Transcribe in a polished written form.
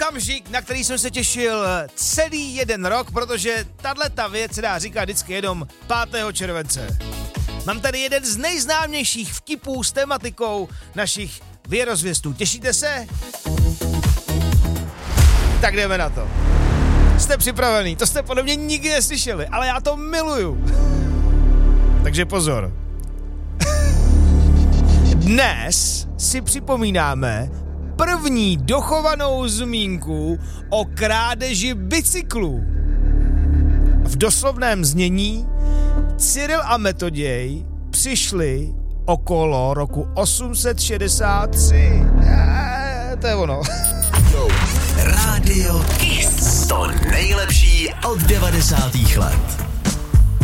okamžik, na který jsem se těšil celý jeden rok, protože tato věc se dá říkat vždycky jenom 5. července. Mám tady jeden z nejznámějších vtipů s tematikou našich věrozvěstů. Těšíte se? Tak jdeme na to. Jste připravený, to jste podle mě nikdy neslyšeli, ale já to miluju. Takže pozor. Dnes si připomínáme první dochovanou zmínku o krádeži bicyklů. V doslovném znění Cyril a Metoděj přišli okolo roku 863. To je ono. Rádio Kiss. To nejlepší od 90. let.